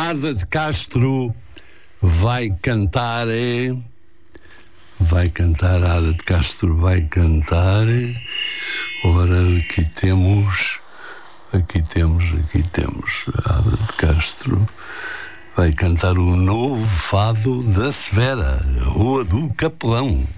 Ada de Castro vai cantar, Ada de Castro vai cantar. Ora, aqui temos Ada de Castro vai cantar o novo fado da Severa, Rua do Capelão.